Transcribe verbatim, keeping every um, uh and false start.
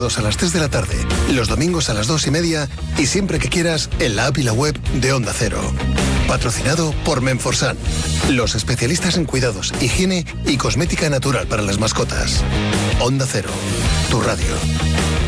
a las tres de la tarde, los domingos a las dos y media y siempre que quieras en la app y la web de Onda Cero. Patrocinado por Menforsan, los especialistas en cuidados, higiene y cosmética natural para las mascotas. Onda Cero, tu radio.